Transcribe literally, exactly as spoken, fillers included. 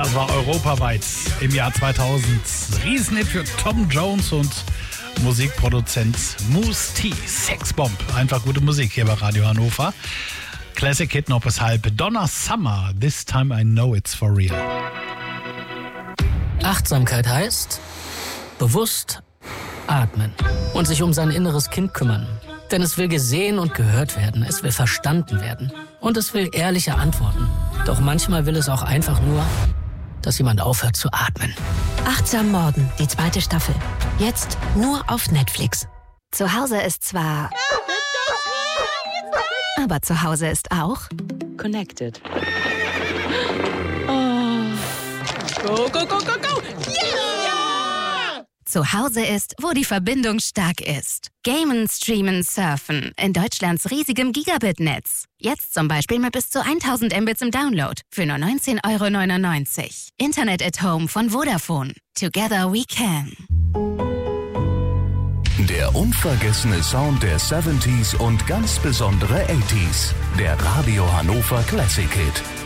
Das war europaweit im Jahr zweitausend. Riesenhit für Tom Jones und Musikproduzent Mousse T. Sexbomb. Einfach gute Musik hier bei Radio Hannover. Classic Hit noch bis halb. Donna Summer, This Time I Know It's For Real. Achtsamkeit heißt bewusst atmen und sich um sein inneres Kind kümmern. Denn es will gesehen und gehört werden, es will verstanden werden und es will ehrliche Antworten. Doch manchmal will es auch einfach nur, dass jemand aufhört zu atmen. Achtsam Morden, die zweite Staffel. Jetzt nur auf Netflix. Zu Hause ist zwar... Aber zu Hause ist auch... Connected. Oh. Go, go, go, go, go! Yeah! Zu Hause ist, wo die Verbindung stark ist. Gamen, streamen, surfen. In Deutschlands riesigem Gigabit-Netz. Jetzt zum Beispiel mit bis zu tausend Mbits im Download. Für nur neunzehn Euro neunundneunzig. Internet at Home von Vodafone. Together we can. Der unvergessene Sound der siebziger und ganz besondere achtziger. Der Radio Hannover Classic Hit.